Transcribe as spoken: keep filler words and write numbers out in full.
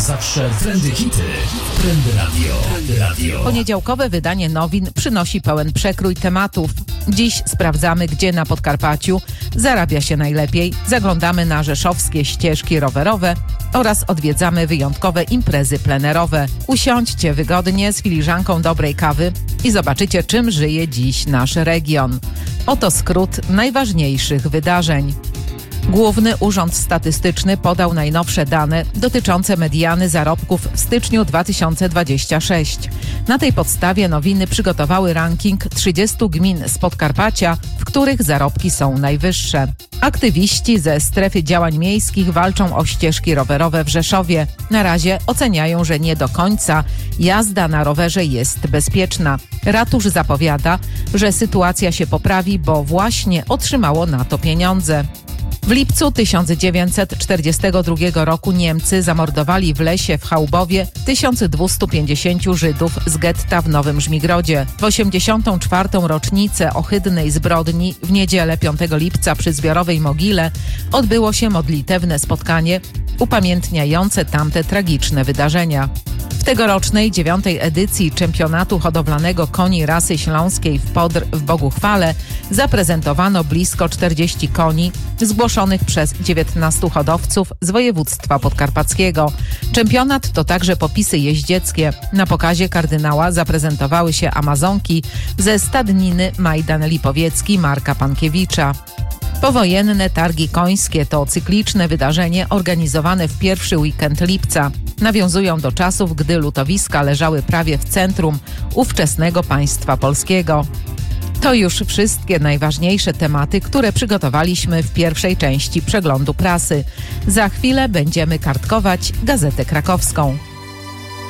zawsze trendy hity. Trendy Radio. Trendy Radio. Poniedziałkowe wydanie nowin przynosi pełen przekrój tematów. Dziś sprawdzamy, gdzie na Podkarpaciu zarabia się najlepiej, zaglądamy na rzeszowskie ścieżki rowerowe oraz odwiedzamy wyjątkowe imprezy plenerowe. Usiądźcie wygodnie z filiżanką dobrej kawy i zobaczycie, czym żyje dziś nasz region. Oto skrót najważniejszych wydarzeń. Główny Urząd Statystyczny podał najnowsze dane dotyczące mediany zarobków w styczniu dwa tysiące dwudziestego szóstego. Na tej podstawie nowiny przygotowały ranking trzydziestu gmin z Podkarpacia, w których zarobki są najwyższe. Aktywiści ze strefy działań miejskich walczą o ścieżki rowerowe w Rzeszowie. Na razie oceniają, że nie do końca jazda na rowerze jest bezpieczna. Ratusz zapowiada, że sytuacja się poprawi, bo właśnie otrzymało na to pieniądze. W lipcu tysiąc dziewięćset czterdziestego drugiego roku Niemcy zamordowali w lesie w Chałubowie tysiąc dwieście pięćdziesiąt Żydów z getta w Nowym Żmigrodzie. W osiemdziesiątą czwartą rocznicę ohydnej zbrodni w niedzielę piątego lipca przy zbiorowej mogile odbyło się modlitewne spotkanie upamiętniające tamte tragiczne wydarzenia. W tegorocznej dziewiątej edycji czempionatu hodowlanego koni rasy śląskiej w Podr w Boguchwale zaprezentowano blisko czterdzieści koni zgłoszonych przez dziewiętnastu hodowców z województwa podkarpackiego. Czempionat to także popisy jeździeckie. Na pokazie kardynała zaprezentowały się Amazonki ze stadniny Majdan Lipowiecki Marka Pankiewicza. Powojenne targi końskie to cykliczne wydarzenie organizowane w pierwszy weekend lipca. Nawiązują do czasów, gdy lutowiska leżały prawie w centrum ówczesnego państwa polskiego. To już wszystkie najważniejsze tematy, które przygotowaliśmy w pierwszej części przeglądu prasy. Za chwilę będziemy kartkować Gazetę Krakowską.